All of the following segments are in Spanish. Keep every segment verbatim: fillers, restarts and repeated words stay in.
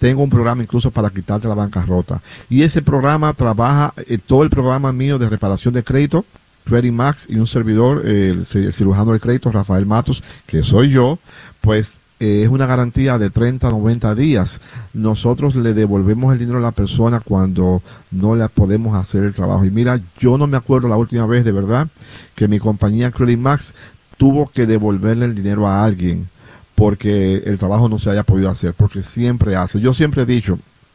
tengo un programa incluso para quitarte la bancarrota. Y ese programa trabaja, eh, todo el programa mío de reparación de crédito, Credit Max, y un servidor, eh, el, el cirujano del crédito, Rafael Matos, que soy yo, pues eh, es una garantía de treinta a noventa días. Nosotros le devolvemos el dinero a la persona cuando no le podemos hacer el trabajo. Y mira, yo no me acuerdo la última vez, de verdad, que mi compañía Credit Max tuvo que devolverle el dinero a alguien porque el trabajo no se haya podido hacer, porque siempre hace. Yo siempre he dicho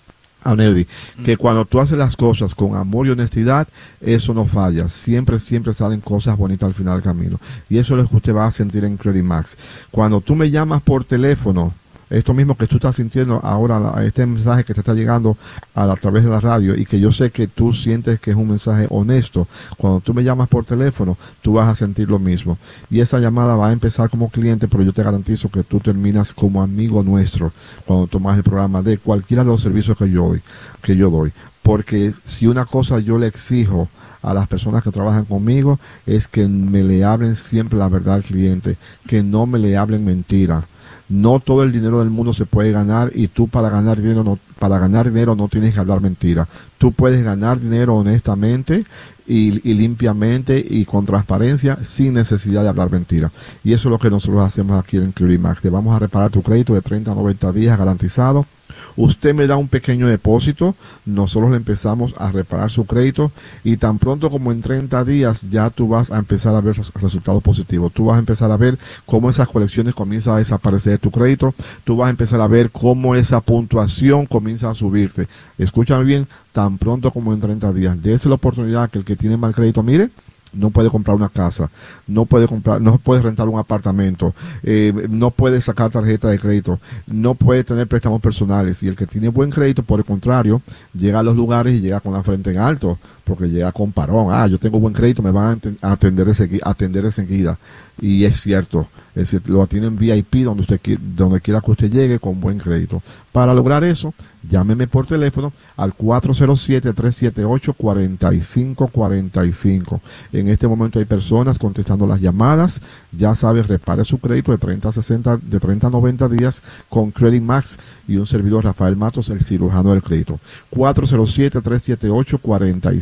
a Nelly que cuando tú haces las cosas con amor y honestidad, eso no falla. Siempre, siempre salen cosas bonitas al final del camino. Y eso es lo que usted va a sentir en Credit Max. Cuando tú me llamas por teléfono, esto mismo que tú estás sintiendo ahora, este mensaje que te está llegando a, la, a través de la radio, y que yo sé que tú sientes que es un mensaje honesto, cuando tú me llamas por teléfono, tú vas a sentir lo mismo. Y esa llamada va a empezar como cliente, pero yo te garantizo que tú terminas como amigo nuestro cuando tomas el programa de cualquiera de los servicios que yo doy, que yo doy. Porque si una cosa yo le exijo a las personas que trabajan conmigo es que me le hablen siempre la verdad al cliente, que no me le hablen mentira. No todo el dinero del mundo se puede ganar, y tú para ganar dinero no, para ganar dinero no tienes que hablar mentira. Tú puedes ganar dinero honestamente y, y limpiamente y con transparencia, sin necesidad de hablar mentira. Y eso es lo que nosotros hacemos aquí en Credit Max. Te vamos a reparar tu crédito de treinta a noventa días garantizado. Usted me da un pequeño depósito, nosotros le empezamos a reparar su crédito, y tan pronto como en treinta días ya tú vas a empezar a ver resultados positivos. Tú vas a empezar a ver cómo esas colecciones comienzan a desaparecer de tu crédito. Tú vas a empezar a ver cómo esa puntuación comienza a subirte. Escúchame bien, tan pronto como en treinta días. Dese la oportunidad que el que tiene mal crédito, mire, no puede comprar una casa, no puede comprar, no puede rentar un apartamento, eh, no puede sacar tarjeta de crédito, no puede tener préstamos personales. Y el que tiene buen crédito, por el contrario, llega a los lugares y llega con la frente en alto, porque llega con parón. Ah, yo tengo buen crédito, me van a atender enseguida, atender enseguida. Y es cierto, es decir, lo tienen V I P donde usted donde quiera que usted llegue con buen crédito. Para lograr eso, llámeme por teléfono al cuatro cero siete, tres siete ocho, cuatro cinco cuatro cinco. En este momento hay personas contestando las llamadas. Ya sabes, repare su crédito de treinta a sesenta, de treinta a noventa días con Credit Max y un servidor, Rafael Matos, el cirujano del crédito. cuatro cero siete, tres siete ocho, cuatro